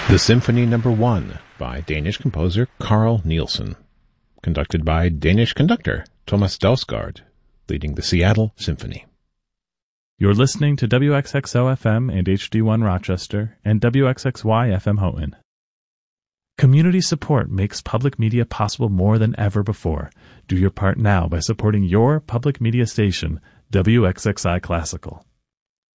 The Symphony No. 1 by Danish composer Carl Nielsen, conducted by Danish conductor Thomas Dausgaard, leading the Seattle Symphony. You're listening to WXXO-FM and HD1 Rochester and WXXY-FM Houghton. Community support makes public media possible more than ever before. Do your part now by supporting your public media station, WXXI Classical.